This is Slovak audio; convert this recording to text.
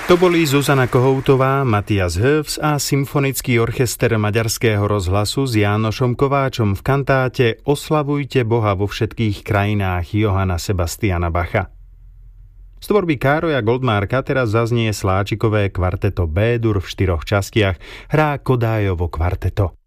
To boli Zuzana Kohoutová, Matias Höfs a Symfonický orchester Maďarského rozhlasu s Jánošom Kováčom v kantáte Oslavujte Boha vo všetkých krajinách Johanna Sebastiana Bacha. Z tvorby Károja Goldmarka teraz zaznie sláčikové kvarteto B-dur v 4 častiach, hrá Kodájovo kvarteto.